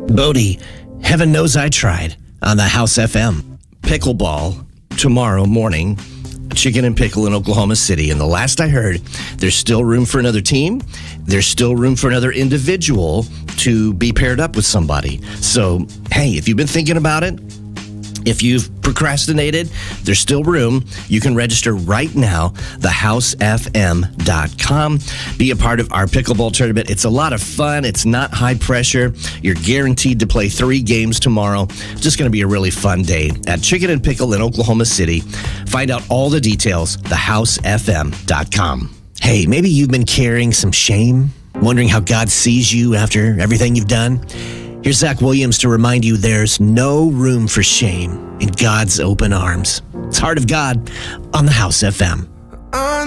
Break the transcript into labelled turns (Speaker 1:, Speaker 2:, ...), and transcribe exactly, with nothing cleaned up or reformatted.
Speaker 1: Bodie, heaven knows I tried on the House F M. Pickleball tomorrow morning, Chicken and Pickle in Oklahoma City. And the last I heard, there's still room for another team. There's still room for another individual to be paired up with somebody. So, hey, if you've been thinking about it, if you've procrastinated, there's still room. You can register right now, the house f m dot com. Be a part of our pickleball tournament. It's a lot of fun. It's not high pressure. You're guaranteed to play three games tomorrow. It's just going to be a really fun day at Chicken and Pickle in Oklahoma City. Find out all the details, the house f m dot com. Hey, maybe you've been carrying some shame, wondering how God sees you after everything you've done. Here's Zach Williams to remind you there's no room for shame in God's open arms. It's Heart of God on the House F M.